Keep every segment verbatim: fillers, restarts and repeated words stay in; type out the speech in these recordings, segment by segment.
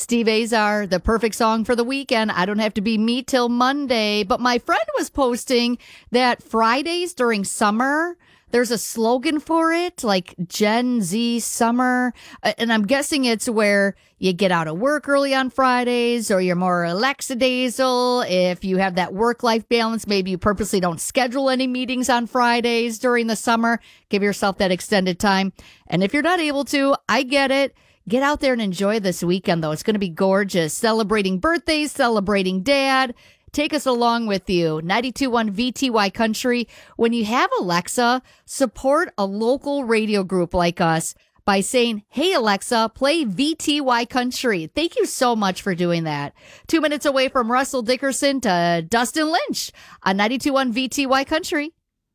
Steve Azar, the perfect song for the weekend. I don't have to be me till Monday. But my friend was posting that Fridays during summer, there's a slogan for it, like Gen Z summer. And I'm guessing it's where you get out of work early on Fridays, or you're more lackadaisical. If you have that work-life balance, maybe you purposely don't schedule any meetings on Fridays during the summer. Give yourself that extended time. And if you're not able to, I get it. Get out there and enjoy this weekend, though. It's going to be gorgeous. Celebrating birthdays, celebrating dad. Take us along with you. ninety-two point one V T Y Country. When you have Alexa, support a local radio group like us by saying, hey, Alexa, play V T Y Country. Thank you so much for doing that. Two minutes away from Russell Dickerson to Dustin Lynch on ninety-two point one V T Y Country.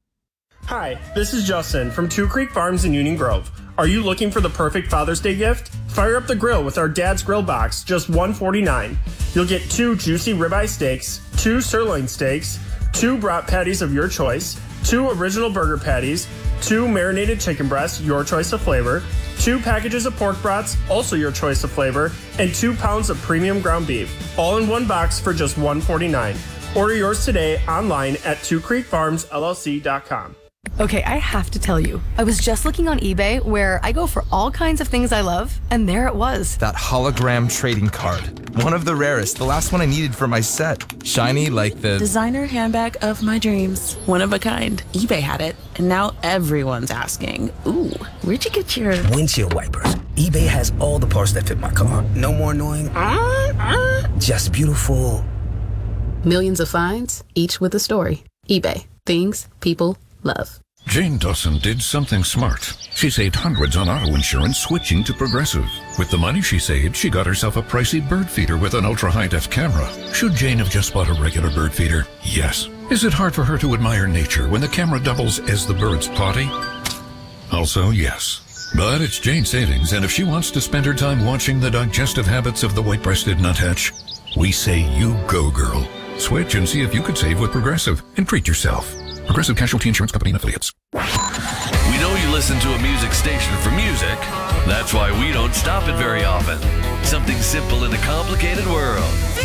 Hi, this is Justin from Two Creek Farms in Union Grove. Are you looking for the perfect Father's Day gift? Fire up the grill with our Dad's Grill Box, just one forty-nine. You'll get two juicy ribeye steaks, two sirloin steaks, two brat patties of your choice, two original burger patties, two marinated chicken breasts, your choice of flavor, two packages of pork brats, also your choice of flavor, and two pounds of premium ground beef, all in one box for just one forty-nine. Order yours today online at two creek farms L L C dot com. Okay, I have to tell you, I was just looking on eBay where I go for all kinds of things I love, and there it was. That hologram trading card. One of the rarest, the last one I needed for my set. Shiny like the... designer handbag of my dreams. One of a kind. eBay had it, and now everyone's asking, ooh, where'd you get your... windshield wipers. eBay has all the parts that fit my car. No more annoying... Uh, uh, just beautiful. Millions of finds, each with a story. eBay. Things people love. Jane Dawson did something smart. She saved hundreds on auto insurance switching to Progressive. With the money she saved, she got herself a pricey bird feeder with an ultra-high-def camera. Should Jane have just bought a regular bird feeder? Yes. Is it hard for her to admire nature when the camera doubles as the bird's potty? Also, yes. But it's Jane's savings, and if she wants to spend her time watching the digestive habits of the white-breasted nuthatch, we say you go, girl. Switch and see if you could save with Progressive and treat yourself. Progressive Casualty Insurance Company and Affiliates. We know you listen to a music station for music. That's why we don't stop it very often. Something simple in a complicated world.